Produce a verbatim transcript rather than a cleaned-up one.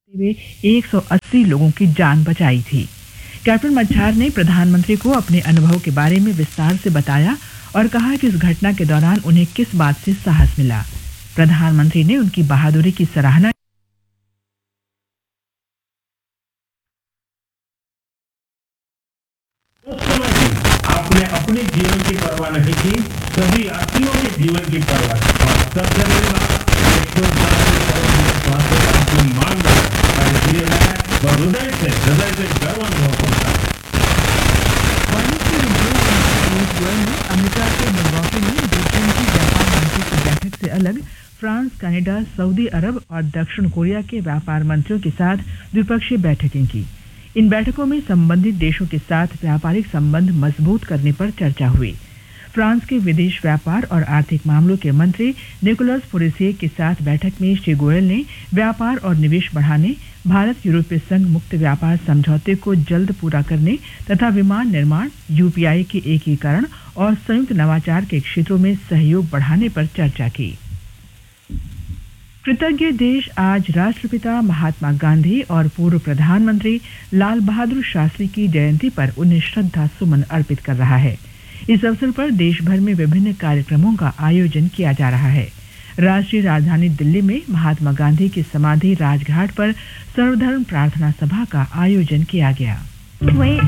हुए एक सौ अस्सी लोगों की जान बचाई थी। कैप्टन मच्छार ने प्रधानमंत्री को अपने अनुभव के बारे में विस्तार से बताया और कहा कि इस घटना के दौरान उन्हें किस बात से साहस मिला। प्रधानमंत्री ने उनकी बहादुरी की सराहना उस समय भी आपने अपने जीवन की परवाह नहीं की, सभी यात्रियों के जीवन की परवाह की। सबसे बड़ी बात एक सौ स्वास्थ्य की मांग है, इसलिए मैं हृदय से हृदय से गर्व अनुभव करता हूँ। वाणिज्य मंत्री पीयूष गोयल ने अमेरिका के मिल्वॉकी में ब्रिटेन की व्यापार मंत्री की बैठक से अलग फ्रांस, कनाडा, सऊदी अरब और दक्षिण कोरिया के व्यापार मंत्रियों के साथ द्विपक्षीय बैठकें की। इन बैठकों में संबंधित देशों के साथ व्यापारिक संबंध मजबूत करने पर चर्चा हुई। फ्रांस के विदेश व्यापार और आर्थिक मामलों के मंत्री निकोलस फोरेसिए के साथ बैठक में श्री गोयल ने व्यापार और निवेश बढ़ाने, भारत यूरोपीय संघ मुक्त व्यापार समझौते को जल्द पूरा करने तथा विमान निर्माण, यूपीआई के एकीकरण और संयुक्त नवाचार के क्षेत्रों में सहयोग बढ़ाने पर चर्चा की। कृतज्ञ देश आज राष्ट्रपिता महात्मा गांधी और पूर्व प्रधानमंत्री लाल बहादुर शास्त्री की जयंती पर उन्हें श्रद्धा सुमन अर्पित कर रहा है। इस अवसर पर देश भर में विभिन्न कार्यक्रमों का आयोजन किया जा रहा है। राष्ट्रीय राजधानी दिल्ली में महात्मा गांधी की समाधि राजघाट पर सर्वधर्म प्रार्थना सभा का आयोजन किया गया।